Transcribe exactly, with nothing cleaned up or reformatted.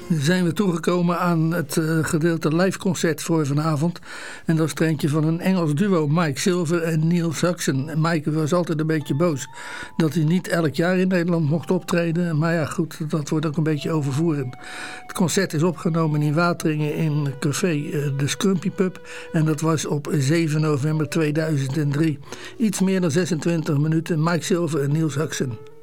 Zijn we toegekomen aan het uh, gedeelte live concert voor vanavond. En dat is er eentje van een Engels duo, Mike Silver en Neil Saxon. En Mike was altijd een beetje boos dat hij niet elk jaar in Nederland mocht optreden. Maar ja, goed, dat wordt ook een beetje overvoerend. Het concert is opgenomen in Wateringen in café uh, de Scrumpy Pub. En dat was op zeven november tweeduizend drie. Iets meer dan zesentwintig minuten, Mike Silver en Neil Saxon.